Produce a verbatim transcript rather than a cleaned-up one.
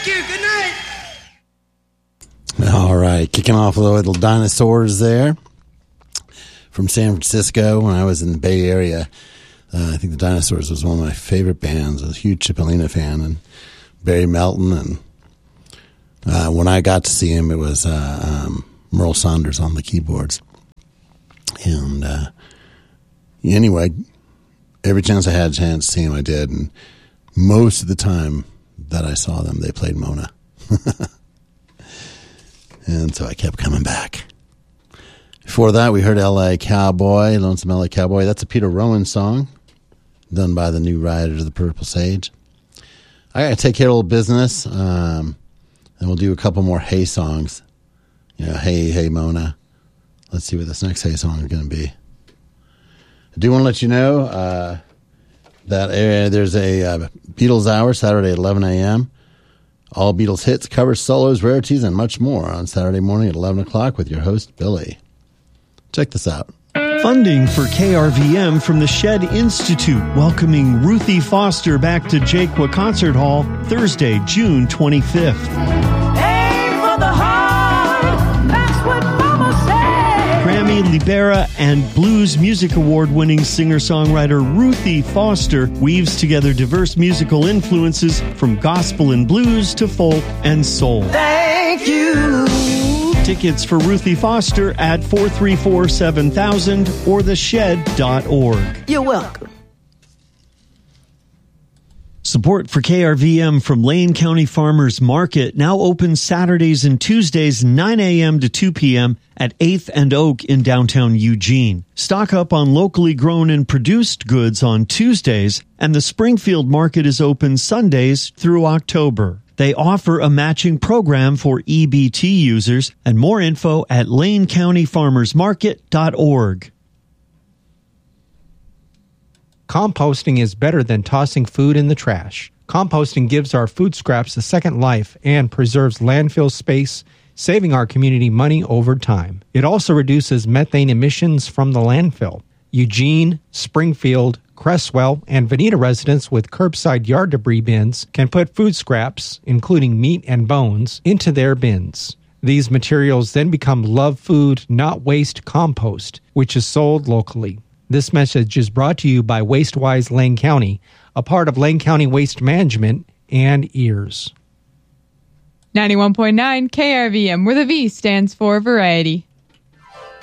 Thank you. Good night. All right, kicking off with Little Dinosaurs there from San Francisco. When I was in the Bay Area, uh, I think the Dinosaurs was one of my favorite bands. I was a huge Cipollina fan, and Barry Melton. And uh, when I got to see him, it was uh, um, Merle Saunders on the keyboards. And uh, anyway, every chance I had a chance to see him, I did. And most of the time that I saw them, they played Mona. And so I kept coming back. Before that, we heard L A Cowboy, Lonesome L A Cowboy. That's a Peter Rowan song done by the New Riders of the Purple Sage. I got to take care of a little business, um, and we'll do a couple more Hey songs. You know, Hey, Hey, Mona. Let's see what this next Hey song is going to be. I do want to let you know uh, that uh, there's a uh, Beatles Hour Saturday at eleven a.m. All Beatles hits, covers, solos, rarities, and much more on Saturday morning at eleven o'clock with your host, Billy. Check this out. Funding for K R V M from the Shed Institute, welcoming Ruthie Foster back to Jaquaa Concert Hall Thursday, June twenty-fifth. Aim for the heart, that's what Mama said. Grammy, Libera, and Blues Music Award-winning singer-songwriter Ruthie Foster weaves together diverse musical influences from gospel and blues to folk and soul. Thank you. Tickets for Ruthie Foster at four three four, seven thousand or the shed dot org. You're welcome. Support for K R V M from Lane County Farmers Market, now open Saturdays and Tuesdays nine a.m. to two p.m. at eighth and Oak in downtown Eugene. Stock up on locally grown and produced goods on Tuesdays, and the Springfield Market is open Sundays through October. They offer a matching program for E B T users, and more info at lane county farmers market dot org. Composting is better than tossing food in the trash. Composting gives our food scraps a second life and preserves landfill space, saving our community money over time. It also reduces methane emissions from the landfill. Eugene, Springfield, Cresswell, and Veneta residents with curbside yard debris bins can put food scraps, including meat and bones, into their bins. These materials then become Love Food, Not Waste compost, which is sold locally. This message is brought to you by WasteWise Lane County, a part of Lane County Waste Management and E A R S. ninety-one point nine K R V M, where the V stands for variety.